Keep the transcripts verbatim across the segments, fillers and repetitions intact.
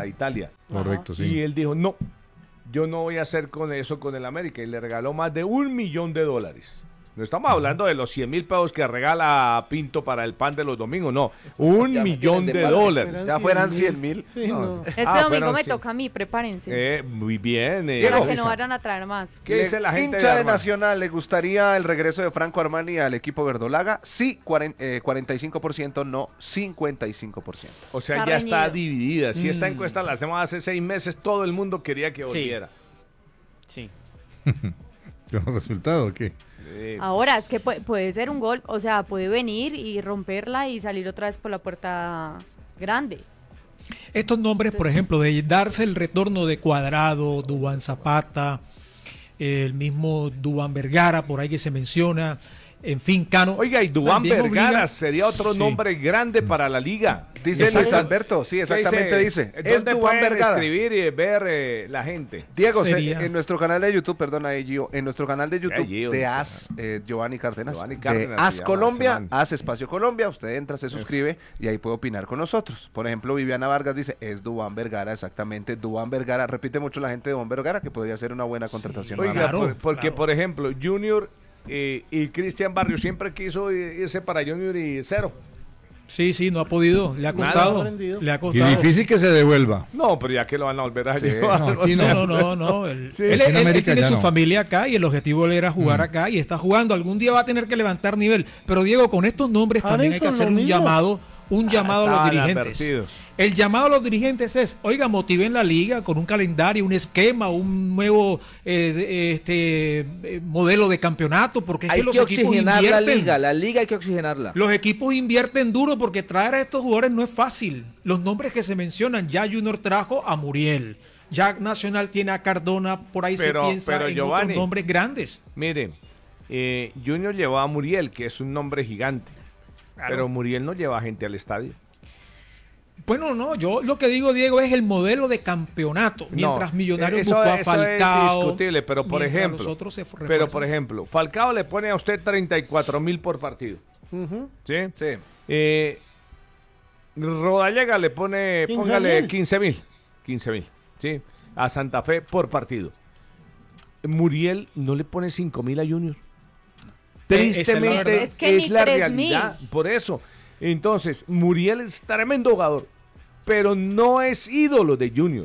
a Italia. Correcto, sí. Y él dijo, no, yo no voy a hacer con eso con el América. Y le regaló más de un millón de dólares. No estamos hablando de los cien mil pesos que regala Pinto para el pan de los domingos, no. Un Ya me millón tienen de de mal. dólares. Ya fueran cien mil. Sí, no. Este Ah, domingo fueron me cien. toca a mí, prepárense. Eh, muy bien. Eh, para Diego. que no vayan a traer más. ¿Qué dice la gente Hincha de de Armani? Nacional, ¿le gustaría el regreso de Franco Armani al equipo verdolaga? Sí, cuarenta, eh, cuarenta y cinco por ciento, no, cincuenta y cinco por ciento. O sea, Está ya está reñido. dividida. Si esta Mm. encuesta la hacemos hace seis meses, todo el mundo quería que Sí. volviera. Sí. ¿Los resultados o qué? Eh, Ahora, es que puede, puede ser un gol, o sea, puede venir y romperla y salir otra vez por la puerta grande. Estos nombres, por ejemplo, de darse el retorno de Cuadrado, Duván Zapata, el mismo Duván Vergara, por ahí que se menciona, en fin, Cano. Oiga, y Duván también Vergara obliga- sería otro Sí. nombre grande para la liga. Dice Exacto. Luis Alberto, sí, exactamente dice. Es ¿Dónde Duván pueden Vergara. escribir y ver eh, la gente? Diego, se- Sería- en nuestro canal de YouTube, perdona, ahí, Gio, en nuestro canal de YouTube Gio, de no. As, eh, Giovanni Cárdenas, Giovanni de Cárdenas As se llama Colombia, ese man. As Espacio Colombia, usted entra, se suscribe y ahí puede opinar con nosotros. Por ejemplo, Viviana Vargas dice, es Duván Vergara, exactamente, Duván Vergara, repite mucho la gente de Duván Vergara, que podría ser una buena contratación. Oiga, Claro, por- porque claro. por ejemplo, Junior eh, y Cristian Barrio siempre quiso irse para Junior y cero. Sí, sí, no ha podido, le ha Nada. costado, Aprendido. le ha Y costado. difícil que se devuelva. No, pero ya que lo van a volver a Sí, llevar. no, o aquí sea, No, no, no, no. Él, Sí. él- Aquí en él- él América tiene ya su no. familia acá y el objetivo de él era jugar Mm. acá y está jugando. Algún día va a tener que levantar nivel. Pero Diego, con estos nombres también hay que Harrison, hacer lo un mismo. llamado, un llamado a los estaban dirigentes. advertidos. El llamado a los dirigentes es, oiga, motiven la liga con un calendario, un esquema, un nuevo eh, de- este eh, modelo de campeonato, porque es Hay que los que equipos oxigenar la invierten. liga, la liga hay que oxigenarla. Los equipos invierten duro porque traer a estos jugadores no es fácil. Los nombres que se mencionan, ya Junior trajo a Muriel, ya Nacional tiene a Cardona, por ahí Pero- se piensa pero, en Giovanni, otros nombres grandes. Miren, eh, Junior llevó a Muriel, que es un nombre gigante. Claro. Pero Muriel no lleva gente al estadio. Bueno, no, yo lo que digo, Diego, es el modelo de campeonato. Mientras No, Millonarios eso- buscó a eso Falcao. es discutible, pero por mientras ejemplo, los otros se pero refuerzan. por ejemplo, Falcao le pone a usted treinta y cuatro mil por partido. Ujú. ¿Sí? Sí. Eh, Rodallega le pone, quince póngale mil. quince mil. quince mil, ¿sí? A Santa Fe por partido. Muriel no le pone cinco mil a Junior. esa es la Tristemente verdad. Es que ni es la tres realidad. Por eso. Entonces, Muriel es tremendo jugador, pero no es ídolo de Junior.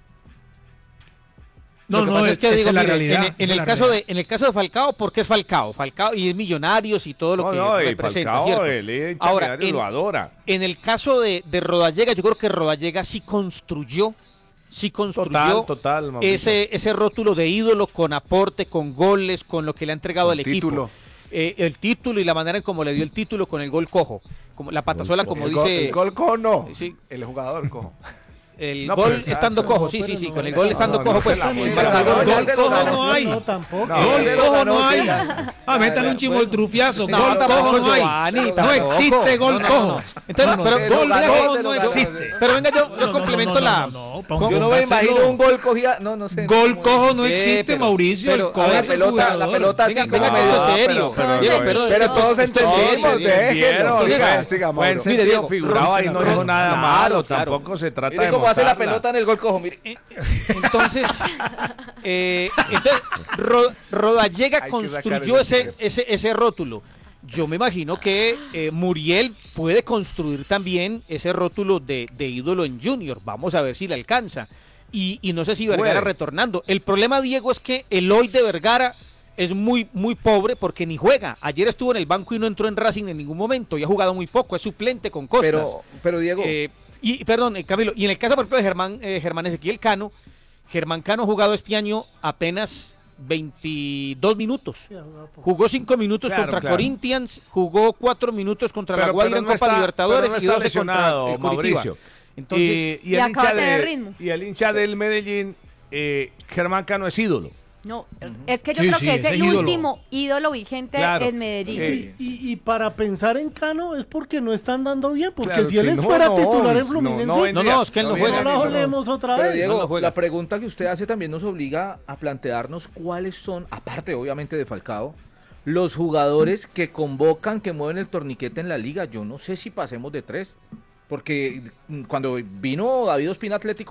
No, Lo que no, pasa es, es que esa digo, es la mire, realidad. en, en esa es el la caso realidad. de en el caso de Falcao, porque es Falcao, Falcao y es Millonarios y todo lo No, que no, y representa, Falcao, ¿cierto? el hincha Ahora, Millonario en, lo adora. en el caso de, de Rodallega, yo creo que Rodallega sí construyó, sí construyó Total, total, Mauricio. ese ese rótulo de ídolo con aporte, con goles, con lo que le ha entregado Con al título. equipo. Eh, el título y la manera en cómo le dio el título con el gol cojo, como la patasola, como el, gol, dice el gol cojo no, Sí. el jugador cojo. el No, gol pero esa- estando no, cojo, sí, pero sí, sí, no, con el no, gol no, estando no, cojo, no, pues. se la el vuelve. marcador- No, Gol ya se lo cojo ganó. no hay. No, tampoco. No, Gol ya se lo cojo ganó, no hay. sí. Ah, métale un chimoltrufiazo. No, Gol tampoco, cojo no hay. Giovanni, No tampoco. existe gol No, no, cojo. no. Entonces, No, no, pero gol se lo ganó, cojo se no lo ganó. existe. Pero venga, yo, yo No, no, complemento no, la. no, no, no, pa' ¿Cómo? Yo no me póngaselo. imagino un gol cogida, no, no sé. Gol cómo- cojo no Eh, existe, pero- Mauricio. pero, el cojo a ver, es la el pelota- la jugador. pelota Venga, así venga, como esto medio- es serio. pero- pero- Diego, pero- pero- Pero esto- todos esto es entendimos, serio. déjenlo. Vieron, Siga, oiga, siga, buen Mauro. sentido Mire, Diego, figurado, ahí no dijo claro, nada claro, malo, claro. tampoco se trata Mire de cómo hace la mostrarla. pelota en el gol cojo, mire. Entonces, eh, entonces Ro- Rodallega Hay que construyó sacar ese, ese ese, ese rótulo. Yo me imagino que eh, Muriel puede construir también ese rótulo de, de ídolo en Junior. Vamos a ver si le alcanza. Y, y no sé si Vergara Puede. retornando. El problema, Diego, es que el hoy de Vergara es muy, muy pobre porque ni juega. Ayer estuvo en el banco y no entró en Racing en ningún momento y ha jugado muy poco. Es suplente con Costas. Pero, pero Diego, Eh, y perdón, eh, Camilo, y en el caso, por ejemplo, de Germán, eh, Germán Ezequiel Cano, Germán Cano ha jugado este año apenas veintidós minutos. Sí, ha jugado poco. Jugó cinco minutos Claro, contra claro. Corinthians, jugó cuatro minutos contra Pero- la Guaira pero en no Copa está- Libertadores pero no y está doce contra lesionado, el Coritiba. Mauricio. Entonces, y, y Y el acaba hincha de tener de- ritmo. y el hincha del Medellín, eh, Germán Cano es ídolo. No, es que yo Sí, creo sí, que es ese el ídolo. último ídolo vigente Claro. en Medellín. Eh, Y, y para pensar en Cano es porque no están dando bien, porque Claro, si él si es no, fuera no, titular en no, Fluminense, no no, vendría. No, es que él no viene juega. la ni- olemos otra Pero vez. Diego, no lo juega. la pregunta que usted hace también nos obliga a plantearnos cuáles son, aparte obviamente de Falcao, los jugadores que convocan, que mueven el torniquete en la liga. Yo no sé si pasemos de tres, porque mm, cuando vino David Ospina Atlético